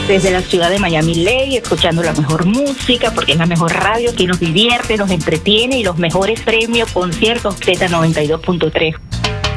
desde la ciudad de Miami-Dade, escuchando la mejor música, porque es la mejor radio que nos divierte, nos entretiene y los mejores premios, conciertos Z92.3.